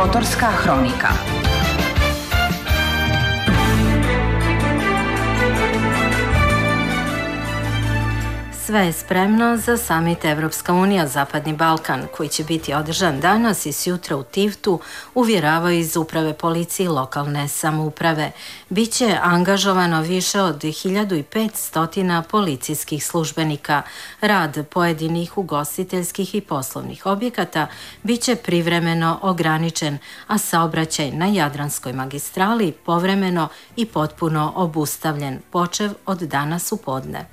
Kotorska hronika. Sve je spremno za samit Evropska unija Zapadni Balkan, koji će biti održan danas i sjutra u Tivtu, uvjeravaju iz uprave policije i lokalne samouprave. Biće angažovano više od 1500 policijskih službenika. Rad pojedinih ugostiteljskih i poslovnih objekata biće privremeno ograničen, a saobraćaj na Jadranskoj magistrali povremeno i potpuno obustavljen, počev od danas u podne.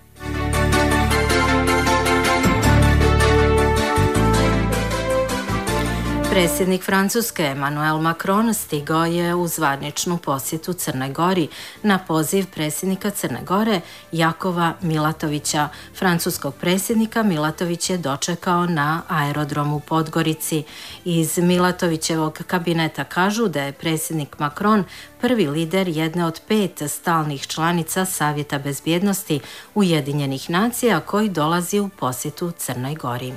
Predsjednik Francuske Emmanuel Macron stigao je u zvaničnu posjetu Crnoj Gori na poziv predsjednika Crne Gore Jakova Milatovića. Francuskog predsjednika Milatović je dočekao na aerodromu u Podgorici. Iz Milatovićevog kabineta kažu da je predsjednik Macron prvi lider jedne od 5 stalnih članica Savjeta bezbjednosti Ujedinjenih nacija koji dolazi u posjetu Crnoj Gori.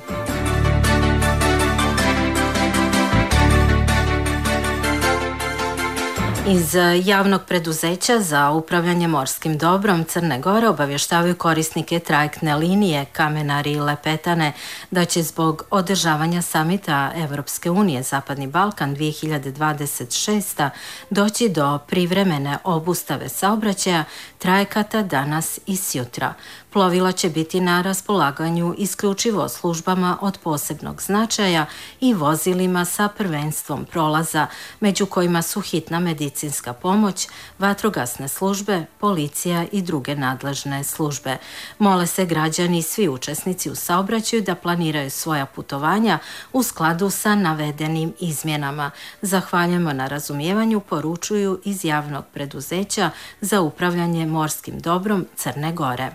Iz javnog preduzeća za upravljanje morskim dobrom Crne Gore obavještavaju korisnike trajektne linije Kamenari i Lepetane da će zbog održavanja samita Evropske unije Zapadni Balkan 2026 doći do privremene obustave saobraćaja trajekata danas i sjutra. Plovila će biti na raspolaganju isključivo službama od posebnog značaja i vozilima sa prvenstvom prolaza, među kojima su hitna medicinska pomoć, vatrogasne službe, policija i druge nadležne službe. Mole se građani i svi učesnici u saobraćaju da planiraju svoja putovanja u skladu sa navedenim izmjenama. Zahvaljujemo na razumijevanju, poručuju iz javnog preduzeća za upravljanje morskim dobrom Crne Gore.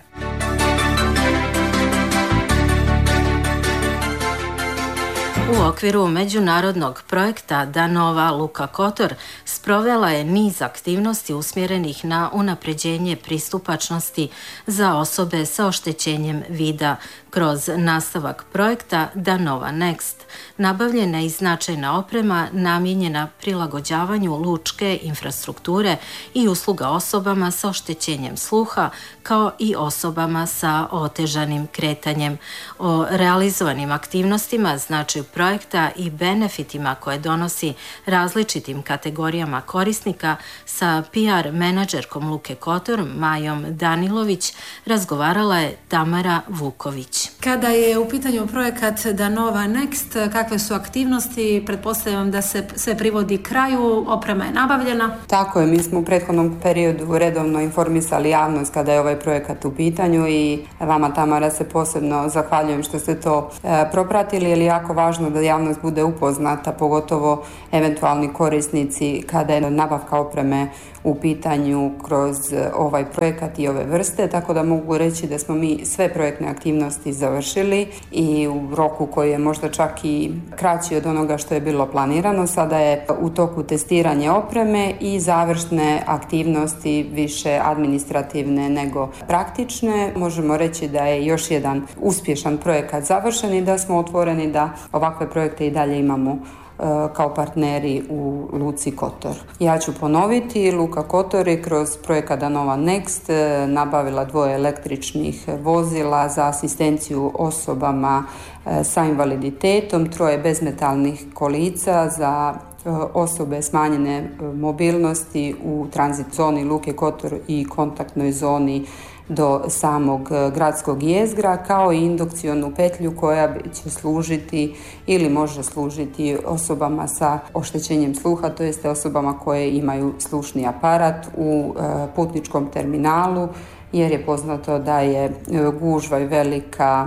U okviru međunarodnog projekta Danova Luka Kotor sprovela je niz aktivnosti usmjerenih na unapređenje pristupačnosti za osobe sa oštećenjem vida. Kroz nastavak projekta Danova Next nabavljena je značajna oprema namijenjena prilagođavanju lučke infrastrukture i usluga osobama sa oštećenjem sluha, kao i osobama sa otežanim kretanjem. O realizovanim aktivnostima, značaju projekta i benefitima koje donosi različitim kategorijama korisnika sa PR menadžerkom Luke Kotor, Majom Danilović, razgovarala je Tamara Vuković. Kada je u pitanju projekat Danova Next, kakve su aktivnosti? Pretpostavljam da se sve privodi kraju, oprema je nabavljena. Tako je, mi smo u prethodnom periodu redovno informisali javnost kada je ovaj projekat u pitanju i vama, Tamara, se posebno zahvaljujem što ste to propratili, jer je jako važno da javnost bude upoznata, pogotovo eventualni korisnici kada je nabavka opreme u pitanju kroz ovaj projekat i ove vrste, tako da mogu reći da smo mi sve projektne aktivnosti završili i u roku koji je možda čak i kraći od onoga što je bilo planirano. Sada je u toku testiranje opreme i završne aktivnosti, više administrativne nego praktične. Možemo reći da je još jedan uspješan projekat završen i da smo otvoreni da ovakve projekte i dalje imamo kao partneri u Luci Kotor. Ja ću ponoviti, Luka Kotor je kroz projekat Danova Next nabavila 2 električnih vozila za asistenciju osobama sa invaliditetom, 3 bezmetalnih kolica za osobe smanjene mobilnosti u tranzit zoni Luke Kotor i kontaktnoj zoni do samog gradskog jezgra, kao i indukcionu petlju koja će služiti ili može služiti osobama sa oštećenjem sluha, to jest osobama koje imaju slušni aparat u putničkom terminalu, jer je poznato da je gužva i velika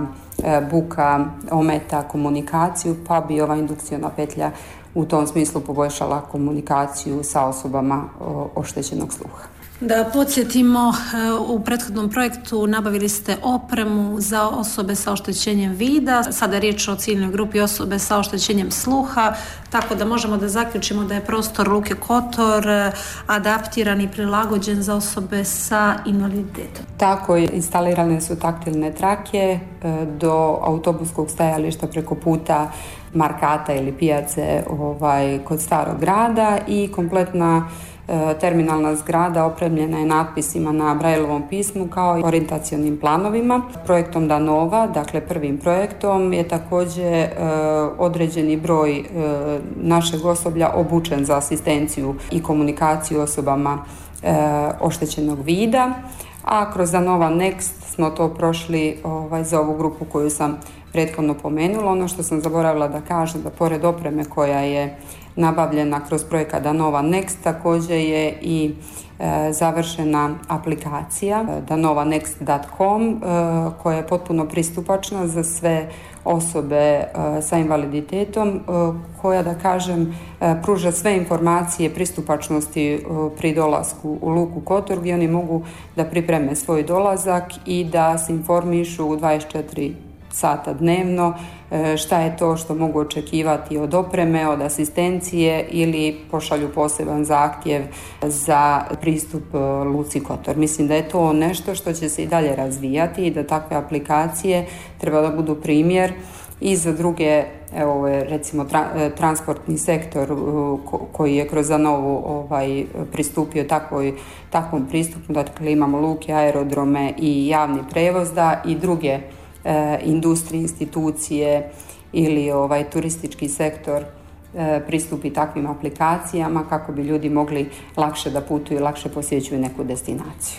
buka ometa komunikaciju, pa bi ova indukciona petlja u tom smislu poboljšala komunikaciju sa osobama oštećenog sluha. Da podsjetimo, u prethodnom projektu nabavili ste opremu za osobe sa oštećenjem vida, sada je riječ o ciljnoj grupi osobe sa oštećenjem sluha, tako da možemo da zaključimo da je prostor Luke Kotor adaptiran i prilagođen za osobe sa invaliditetom. Tako je, instalirane su taktilne trake do autobuskog stajališta preko puta markata ili pijace kod Starog grada i kompletna terminalna zgrada opremljena je natpisima na Brailleovom pismu kao i orijentacionim planovima. Projektom Danova, dakle prvim projektom, je također određeni broj našeg osoblja obučen za asistenciju i komunikaciju osobama oštećenog vida, a kroz Danova Next smo to prošli za ovu grupu koju sam prethodno pomenula. Ono što sam zaboravila da kažem, da pored opreme koja je nabavljena kroz projekat Danova Next, također je i završena aplikacija danovanext.com koja je potpuno pristupačna za sve osobe sa invaliditetom, koja, da kažem, pruža sve informacije pristupačnosti pri dolasku u Luku Kotor, gdje oni mogu da pripreme svoj dolazak i da se informišu u 24 sata dnevno šta je to što mogu očekivati od opreme, od asistencije ili pošalju poseban zahtjev za pristup Luci Kotor. Mislim da je to nešto što će se i dalje razvijati i da takve aplikacije treba da budu primjer i za druge, recimo transportni sektor koji je kroz Danovu pristupio takvom pristupu, dakle imamo luke, aerodrome i javni prevoz, da i druge industrije, institucije ili turistički sektor pristupi takvim aplikacijama kako bi ljudi mogli lakše da putuju i lakše posjećuju neku destinaciju.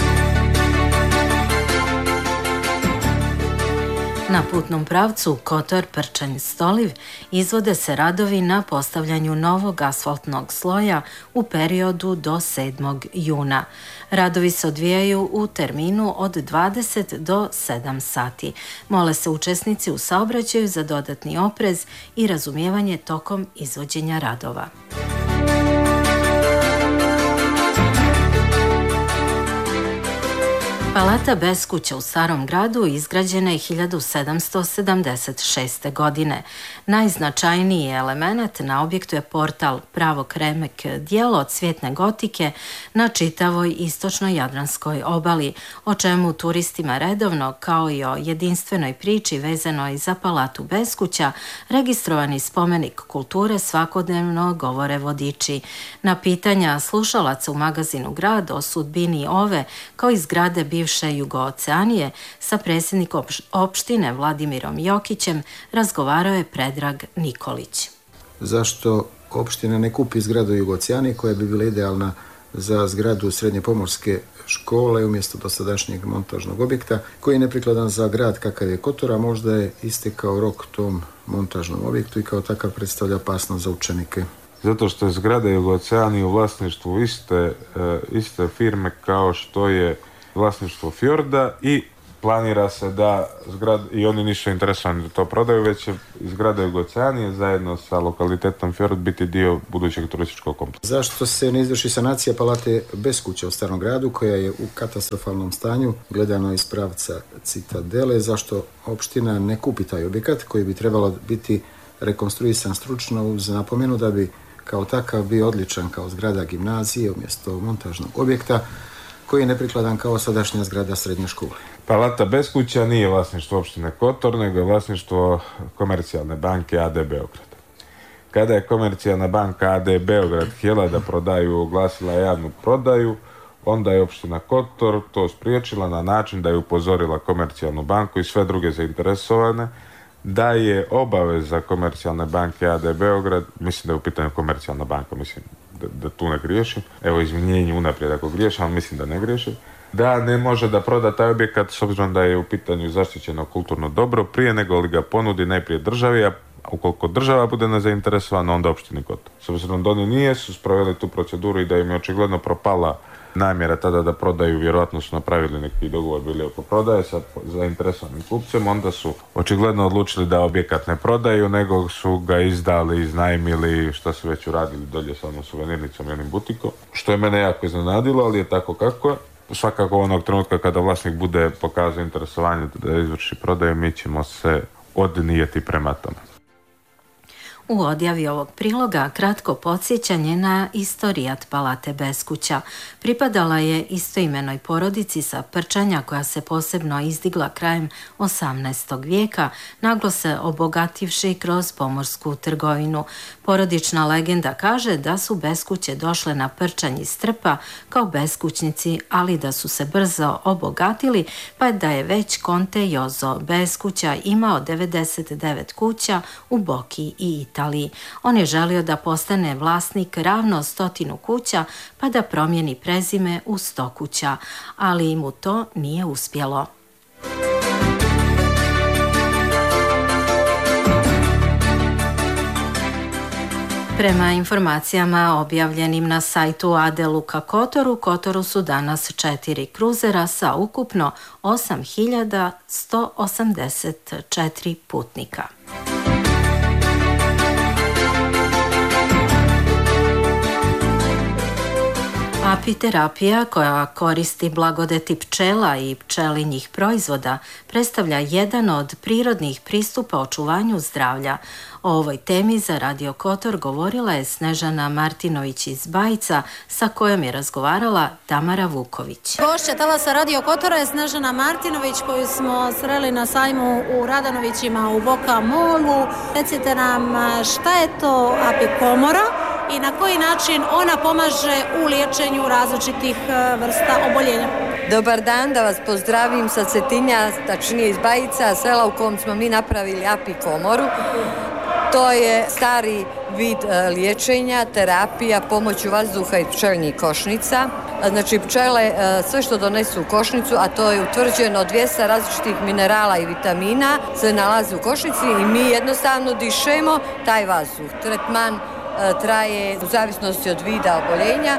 Na putnom pravcu Kotor-Prčanj-Stoliv izvode se radovi na postavljanju novog asfaltnog sloja u periodu do 7. juna. Radovi se odvijaju u terminu od 20 do 7 sati. Mole se učesnici u saobraćaju za dodatni oprez i razumijevanje tokom izvođenja radova. Palata Beskuća u Starom gradu izgrađena je 1776. godine. Najznačajniji element na objektu je portal pravog remek dijelo od cvjetne gotike na čitavoj istočnoj Jadranskoj obali, o čemu turistima redovno, kao i o jedinstvenoj priči vezanoj za Palatu Beskuća, registrovani spomenik kulture svakodnevno govore vodiči. Na pitanja slušalaca u magazinu Grad o sudbini ove, kao i zgrade bivše Jugooceanije, sa predsjednikom opštine Vladimirom Jokićem razgovarao je Predrag Nikolić. Zašto opština ne kupi zgradu Jugooceanije koja bi bila idealna za zgradu srednje pomorske škole umjesto dosadašnjeg montažnog objekta koji je neprikladan za grad kakav je Kotor, a možda je istekao rok tom montažnom objektu i kao takav predstavlja opasnost za učenike? Zato što je zgrada Jugooceanije u vlasništvu iste firme kao što je vlasništvo Fjorda i planira se da i oni nisu interesovani da to prodaju, već će zgrada Jugooceanije zajedno sa lokalitetom Fjord biti dio budućeg turističkog kompleksa. Zašto se ne izvrši sanacija Palate Beskuća u Starom gradu koja je u katastrofalnom stanju gledano iz pravca Citadele? Zašto opština ne kupi taj objekat koji bi trebalo biti rekonstruisan stručno uz napomenu da bi kao takav bio odličan kao zgrada gimnazije umjesto montažnog objekta koji je neprikladan kao sadašnja zgrada srednje škole? Palata Beskuća nije vlasništvo opštine Kotor, nego je vlasništvo Komercijalne banke AD Beograd. Kada je Komercijalna banka AD Beograd htjela da prodaju, oglasila javnu prodaju, onda je opština Kotor to spriječila na način da je upozorila Komercijalnu banku i sve druge zainteresovane da je obaveza Komercijalne banke AD Beograd, mislim da je u pitanju Komercijalna banka, mislim da tu ne griješim, evo izvinjenje unaprijed ako griješim, ali mislim da ne griješim, da ne može da proda taj objekat s obzirom da je u pitanju zaštićeno kulturno dobro prije nego li ga ponudi najprije državi, a ukoliko država bude nezainteresovana, onda opštini Kotor. S obzirom da oni nisu sproveli tu proceduru i da im je očigledno propala namjera tada da prodaju, vjerojatno su napravili neki dogovor bili oko prodaje sa zainteresovanim kupcem, onda su očigledno odlučili da objekat ne prodaju, nego su ga izdali, iznajmili, što su već uradili dolje sa onom suvenirnicom i onim butikom, što je mene jako iznenadilo, ali je tako kako je. Svakako onog trenutka kada vlasnik bude pokazao interesovanje da izvrši prodaju, mi ćemo se odnijeti prema tome. U odjavi ovog priloga kratko podsjećanje na istorijat Palate Beskuća. Pripadala je istoimenoj porodici sa Prčanja koja se posebno izdigla krajem 18. vijeka, naglo se obogativši kroz pomorsku trgovinu. Porodična legenda kaže da su Beskuće došle na Prčanj iz Trpa kao beskućnici, ali da su se brzo obogatili, pa da je već konte Jozo Beskuća imao 99 kuća u Boki i Italiji. On je želio da postane vlasnik ravno 100 kuća, pa da promijeni prezime u 100 kuća, ali mu to nije uspjelo. Prema informacijama objavljenim na sajtu AD Luka Kotor, u Kotoru su danas 4 kruzera sa ukupno 8.184 putnika. Apiterapija, koja koristi blagodeti pčela i pčelinjih proizvoda, predstavlja jedan od prirodnih pristupa očuvanju zdravlja. O ovoj temi za Radio Kotor govorila je Snežana Martinović iz Bajca, sa kojom je razgovarala Tamara Vuković. Gošća talasa Radio Kotora je Snežana Martinović, koju smo sreli na sajmu u Radanovićima u Boka Molu. Recite nam šta je to apikomora i na koji način ona pomaže u liječenju različitih vrsta oboljenja. Dobar dan, da vas pozdravim sa Cetinja, tačnije iz Bajica, sela u kom smo mi napravili apikomoru. To je stari vid liječenja, terapija pomoću vazduha i pčelinjih košnica. Znači pčele sve što donesu u košnicu, a to je utvrđeno 200 različitih minerala i vitamina, se nalazi u košnici i mi jednostavno dišemo taj vazduh. Tretman traje u zavisnosti od vida oboljenja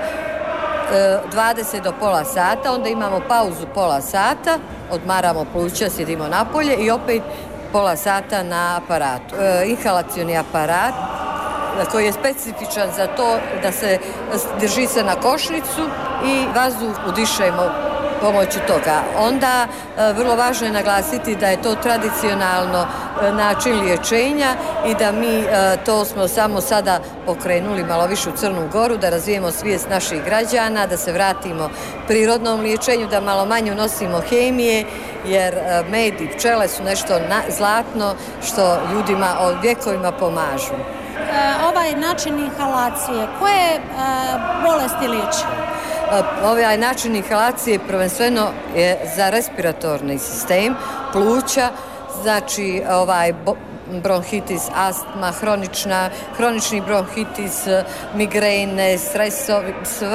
20 do pola sata, onda imamo pauzu pola sata, odmaramo pluća, sjedimo napolje i opet pola sata na aparatu. Inhalacioni aparat koji je specifičan za to da se drži se na košnicu i vazduh udišemo pomoću toga. Onda vrlo važno je naglasiti da je to tradicionalno način liječenja i da mi to smo samo sada pokrenuli malo više u Crnu Goru, da razvijemo svijest naših građana, da se vratimo prirodnom liječenju, da malo manje unosimo hemije, jer med i pčele su nešto zlatno što ljudima od vjekovima pomažu. Ovaj način inhalacije, koje bolesti liječi? Ovaj način inhalacije prvenstveno je za respiratorni sistem, pluća, znači bronhitis, astma, hronični bronhitis, migrene, stresovi,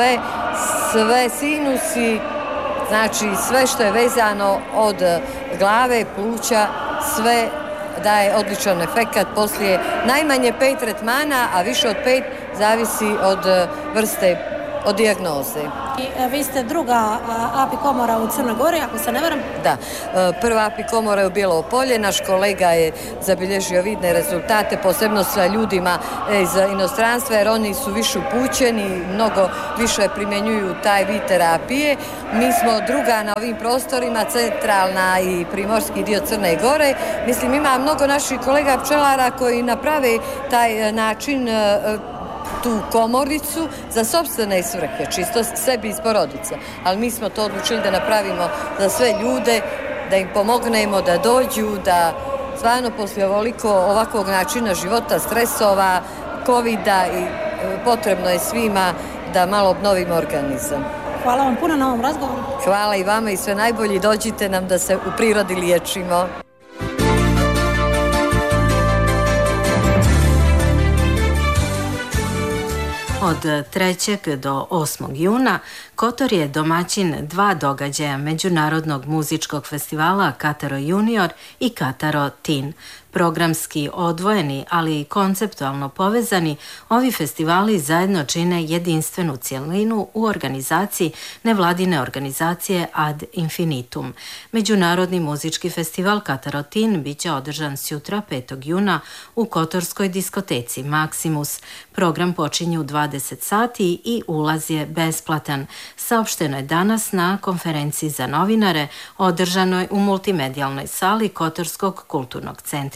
sve sinusi, znači sve što je vezano od glave, pluća, sve daje odličan efekat poslije najmanje 5 tretmana, a više od 5 zavisi od vrste, od dijagnoze. I vi ste druga apikomora u Crnoj Gori, ako se ne varam? Da, prva apikomora je u Bijelovo Polje, naš kolega je zabilježio vidne rezultate, posebno sa ljudima iz inostranstva, jer oni su više upućeni, mnogo više primjenjuju taj vid terapije. Mi smo druga na ovim prostorima, centralna i primorski dio Crne Gore. Mislim, ima mnogo naših kolega pčelara koji naprave taj način, tu komoricu za sopstvene svrhe, čisto sebi iz porodice. Ali mi smo to odlučili da napravimo za sve ljude, da im pomognemo, da dođu, da stvarno poslije ovakvog načina života, stresova, covida i potrebno je svima da malo obnovimo organizam. Hvala vam puno na ovom razgovoru. Hvala i vama i sve najbolje. Dođite nam da se u prirodi liječimo. Od 3. do 8. juna Kotor je domaćin 2 događaja Međunarodnog muzičkog festivala Kataro Junior i Kataro Teen. Programski odvojeni, ali i konceptualno povezani, ovi festivali zajedno čine jedinstvenu cjelinu u organizaciji nevladine organizacije Ad Infinitum. Međunarodni muzički festival Kataro Teen bit će održan sutra 5. juna u kotorskoj diskoteci Maximus. Program počinje u 20 sati i ulaz je besplatan. Saopšteno je danas na konferenciji za novinare održanoj u multimedijalnoj sali Kotorskog kulturnog centra.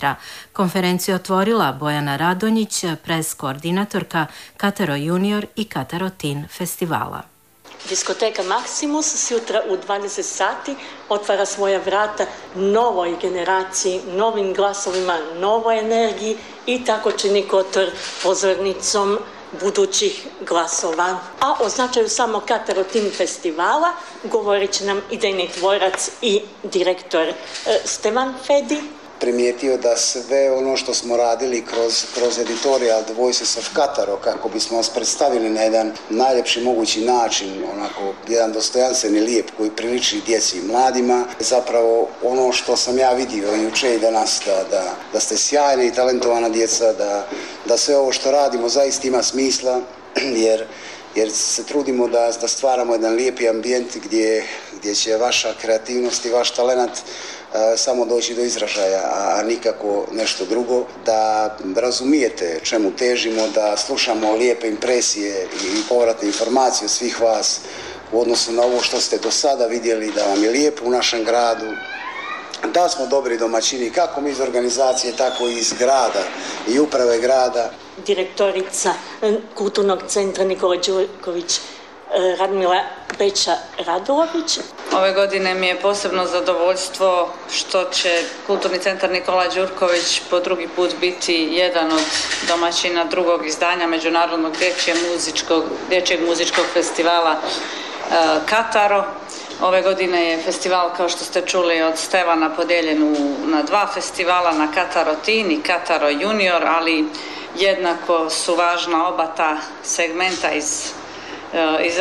Katara. Konferenciju otvorila Bojana Radonjić, pres koordinatorka Kataro Junior i Kataro Teen festivala. Diskoteka Maximus sutra u 20 sati otvara svoja vrata novoj generaciji, novim glasovima, novoj energiji i tako čini Kotor pozornicom budućih glasova. A o značaju samo Kataro Teen festivala govorit će nam idejni tvorac i direktor Stevan Fedi. Primijetio da sve ono što smo radili kroz editorial The Voices of Kataro, kako bismo vas predstavili na jedan najljepši mogući način, onako jedan dostojanstveni lijep koji priliči djeci i mladima, je ono što sam ja vidio jučer i danas, da ste sjajna i talentovana djeca, da sve ovo što radimo zaista ima smisla, jer se trudimo da stvaramo jedan lijepi ambijent gdje će vaša kreativnost i vaš talent samo doći do izražaja, a nikako nešto drugo, da razumijete čemu težimo, da slušamo lijepe impresije i povratne informacije od svih vas u odnosu na ovo što ste do sada vidjeli, da vam je lijepo u našem gradu, da smo dobri domaćini, kako mi iz organizacije, tako i iz grada i uprave grada. Direktorica Kulturnog centra Nikola Đurković, Radmila Beča Radulović. Ove godine mi je posebno zadovoljstvo što će Kulturni centar Nikola Đurković po drugi put biti jedan od domaćina drugog izdanja Međunarodnog dječjeg muzičkog festivala Kataro. Ove godine je festival, kao što ste čuli od Stevana, podijeljen na 2 festivala, na Kataro Teen i Kataro Junior, ali jednako su važna oba ta segmenta iz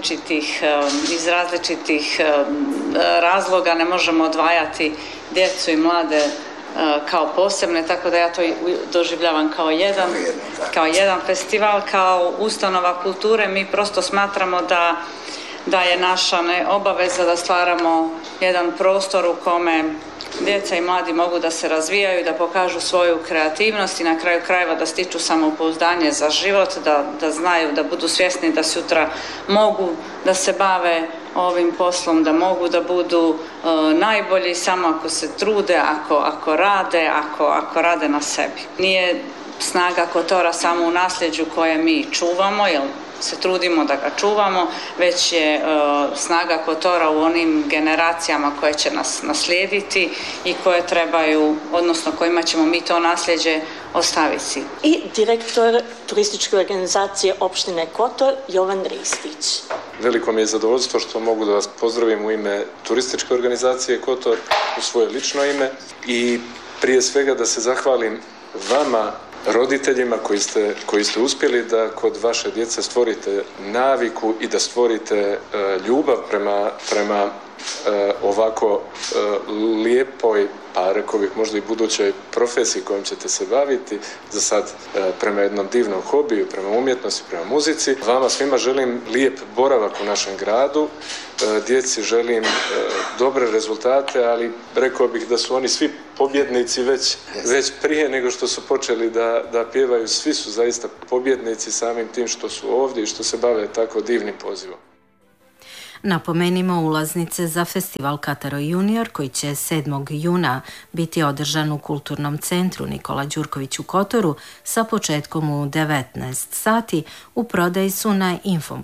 različitih razloga. Ne možemo odvajati djecu i mlade kao posebne, tako da ja to doživljavam kao jedan festival, kao ustanova kulture. Mi prosto smatramo da je naša obaveza da stvaramo jedan prostor u kome djeca i mladi mogu da se razvijaju, da pokažu svoju kreativnost i na kraju krajeva da stiču samopouzdanje za život, da znaju, da budu svjesni da sutra mogu da se bave ovim poslom, da mogu da budu najbolji samo ako se trude, ako rade na sebi. Nije snaga Kotora samo u nasljeđu koje mi čuvamo, jer se trudimo da ga čuvamo, već je snaga Kotora u onim generacijama koje će nas naslijediti i koje trebaju, odnosno kojima ćemo mi to nasljeđe ostaviti. I direktor turističke organizacije opštine Kotor, Jovan Ristić. Veliko mi je zadovoljstvo što mogu da vas pozdravim u ime turističke organizacije Kotor, u svoje lično ime, i prije svega da se zahvalim vama, roditeljima koji ste uspjeli da kod vaše djece stvorite naviku i da stvorite ljubav prema ovako lijepoj, pa rekao bih možda i budućoj profesiji kojom ćete se baviti, za sad prema jednom divnom hobiju, prema umjetnosti, prema muzici. Vama svima želim lijep boravak u našem gradu, djeci želim dobre rezultate, ali rekao bih da su oni svi pobjednici već prije nego što su počeli da pjevaju. Svi su zaista pobjednici samim tim što su ovdje i što se bave tako divnim pozivom. Napomenimo ulaznice za festival Kataro Junior koji će 7. juna biti održan u Kulturnom centru Nikola Đurković u Kotoru sa početkom u 19 sati. U prodaji su na